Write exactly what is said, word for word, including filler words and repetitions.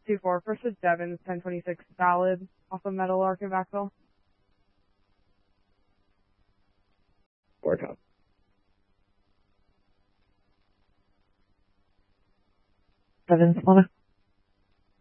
two four. First is Devins, ten twenty-six, Ballad, also Meadowlark in backfill. Four top. Devins, Lana.